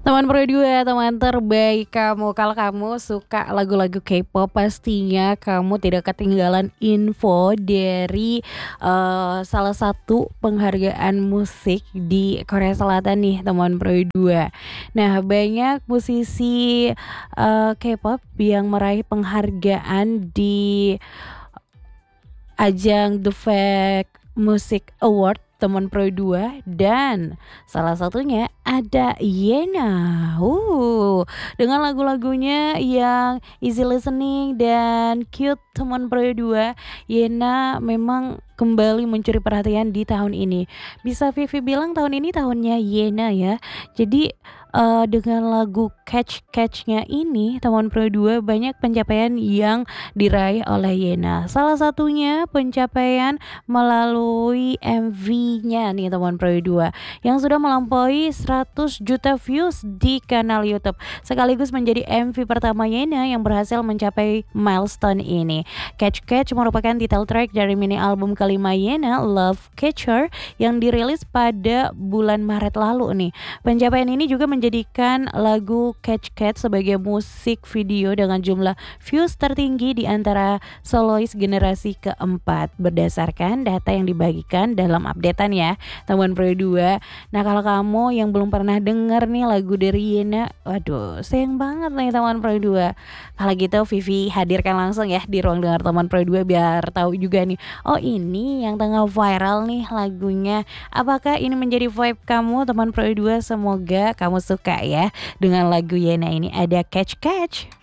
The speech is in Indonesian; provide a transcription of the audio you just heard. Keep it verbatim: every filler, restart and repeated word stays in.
Teman Pro dua, teman terbaik kamu. Kalau kamu suka lagu-lagu K-pop, pastinya kamu tidak ketinggalan info dari eh, salah satu penghargaan musik di Korea Selatan nih, teman Pro dua. Nah, banyak musisi eh, K-pop yang meraih penghargaan di ajang The Fact Music Award, teman Pro dua, dan salah satunya ada Yena. Uh, dengan lagu-lagunya yang easy listening dan cute, teman Pro dua, Yena memang kembali mencuri perhatian di tahun ini. Bisa Vivi bilang tahun ini tahunnya Yena ya. Jadi eh, dengan lagu Catch Catch-nya ini, teman Pro dua, banyak pencapaian yang diraih oleh Yena. Salah satunya pencapaian melalui M V-nya nih, teman Pro dua, yang sudah melampaui seratus juta views di kanal YouTube, sekaligus menjadi M V pertama Yena yang berhasil mencapai milestone ini. Catch Catch merupakan title track dari mini album kelima Yena, Love Catcher, yang dirilis pada bulan Maret lalu nih. Pencapaian ini juga menjadikan lagu Catch Catch sebagai musik video dengan jumlah views tertinggi di antara solois generasi keempat, berdasarkan data yang dibagikan dalam updatean ya, teman Pro dua. Nah, kalau kamu yang belum pernah denger nih lagu dari Yena, waduh, sayang banget nih, teman Pro dua. Kalau gitu Vivi hadirkan langsung ya di ruang dengar teman Pro dua biar tahu juga nih, oh ini yang tengah viral nih lagunya. Apakah ini menjadi vibe kamu, teman Pro dua? Semoga kamu suka ya dengan lagu Yena ini. Ada Catch Catch.